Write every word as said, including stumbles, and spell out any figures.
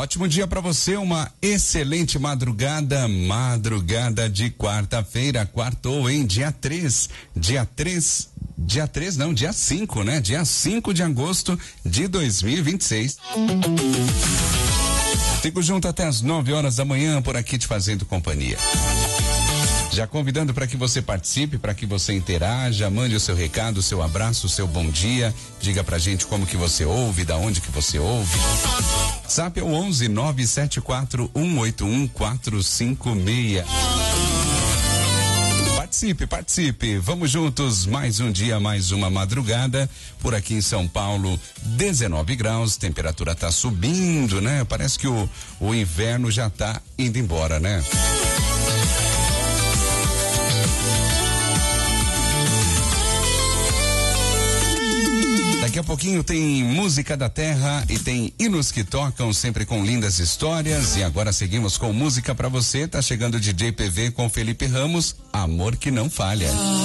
Ótimo dia para você, uma excelente madrugada, madrugada de quarta-feira, quartou, hein? Dia três, dia três, dia três não, dia cinco, né? Dia cinco de agosto de dois mil e vinte e seis. Fico junto até as nove horas da manhã por aqui te fazendo companhia. Já convidando para que você participe, para que você interaja, mande o seu recado, o seu abraço, o seu bom dia, diga pra gente como que você ouve, da onde que você ouve. Zap é o onze nove sete quatro um oito um quatro cinco seis. Participe, participe, vamos juntos, mais um dia, mais uma madrugada, por aqui em São Paulo, dezenove graus, temperatura tá subindo, né? Parece que o, o inverno já tá indo embora, né? Daqui a pouquinho tem música da terra e tem hinos que tocam sempre com lindas histórias. E agora seguimos com música pra você. Tá chegando o D J P V com Felipe Ramos, Amor que Não Falha.